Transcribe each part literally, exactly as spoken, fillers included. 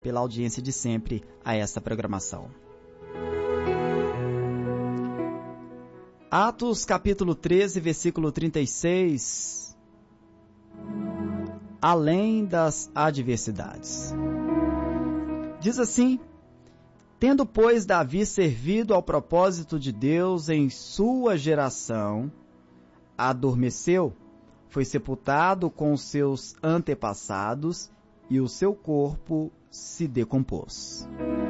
pela audiência de sempre a esta programação. Atos capítulo treze, versículo trinta e seis. Além das adversidades. Diz assim: tendo, pois, Davi servido ao propósito de Deus em sua geração, adormeceu, foi sepultado com os seus antepassados e o seu corpo se decompôs.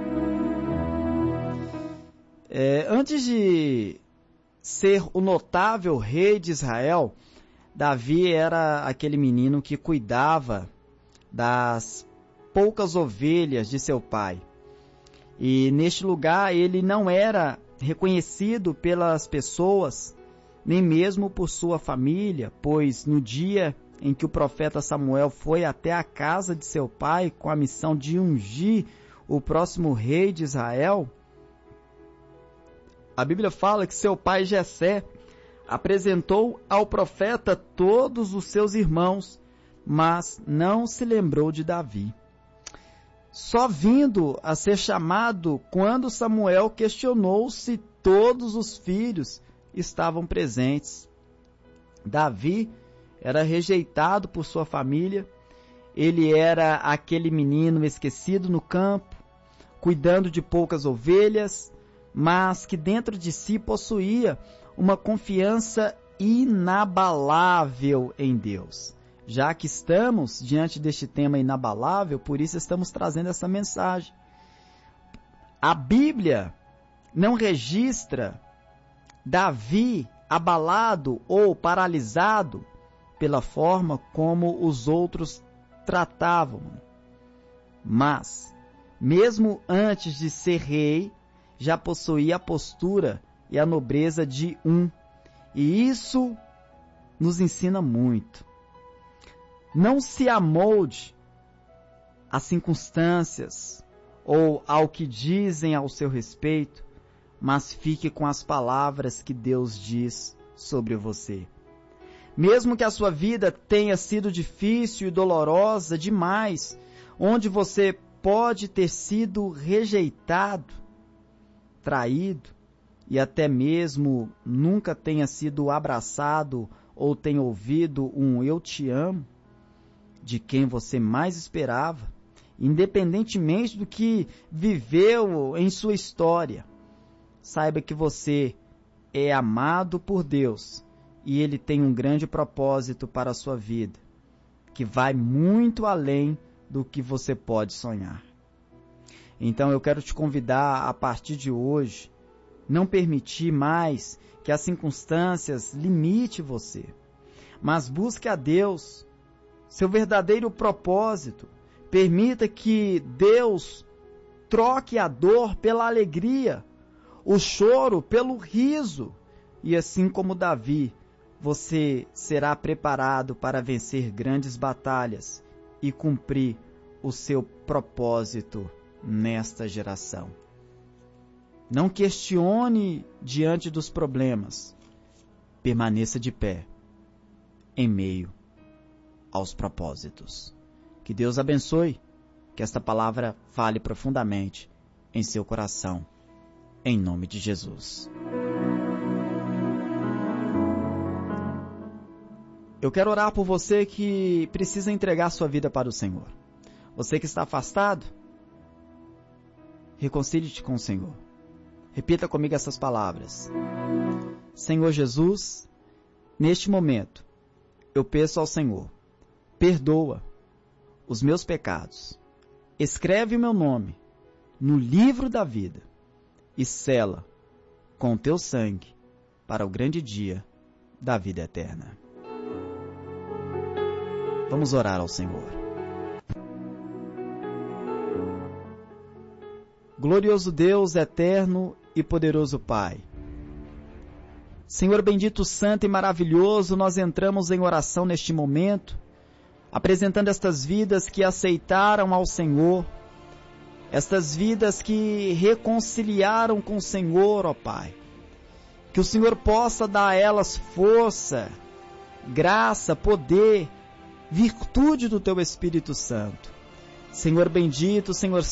É, antes de ser o notável rei de Israel, Davi era aquele menino que cuidava das poucas ovelhas de seu pai. E neste lugar ele não era reconhecido pelas pessoas, nem mesmo por sua família, pois no dia em que o profeta Samuel foi até a casa de seu pai com a missão de ungir o próximo rei de Israel, a Bíblia fala que seu pai Jessé apresentou ao profeta todos os seus irmãos, mas não se lembrou de Davi. Só vindo a ser chamado quando Samuel questionou se todos os filhos estavam presentes. Davi era rejeitado por sua família, ele era aquele menino esquecido no campo, cuidando de poucas ovelhas, mas que dentro de si possuía uma confiança inabalável em Deus. Já que estamos diante deste tema inabalável, por isso estamos trazendo essa mensagem. A Bíblia não registra Davi abalado ou paralisado pela forma como os outros tratavam. Mas, mesmo antes de ser rei, já possuía a postura e a nobreza de um. E isso nos ensina muito. Não se amolde às circunstâncias ou ao que dizem ao seu respeito, mas fique com as palavras que Deus diz sobre você. Mesmo que a sua vida tenha sido difícil e dolorosa demais, onde você pode ter sido rejeitado, traído e até mesmo nunca tenha sido abraçado ou tenha ouvido um "eu te amo" de quem você mais esperava, independentemente do que viveu em sua história, saiba que você é amado por Deus e Ele tem um grande propósito para a sua vida, que vai muito além do que você pode sonhar. Então eu quero te convidar a partir de hoje, não permitir mais que as circunstâncias limite você, mas busque a Deus, seu verdadeiro propósito. Permita que Deus troque a dor pela alegria, o choro pelo riso, e assim como Davi, você será preparado para vencer grandes batalhas e cumprir o seu propósito nesta geração. Não questione diante dos problemas, permaneça de pé em meio aos propósitos. Que Deus abençoe, que esta palavra fale profundamente em seu coração, em nome de Jesus. Eu quero orar por você que precisa entregar sua vida para o Senhor. Você que está afastado, reconcilie-te com o Senhor. Repita comigo essas palavras. Senhor Jesus, neste momento, eu peço ao Senhor, perdoa os meus pecados, escreve o meu nome no livro da vida e sela com o teu sangue para o grande dia da vida eterna. Vamos orar ao Senhor. Glorioso Deus, eterno e poderoso Pai, Senhor bendito, santo e maravilhoso, nós entramos em oração neste momento, apresentando estas vidas que aceitaram ao Senhor, estas vidas que reconciliaram com o Senhor, ó Pai. Que o Senhor possa dar a elas força, graça, poder, virtude do Teu Espírito Santo. Senhor bendito, Senhor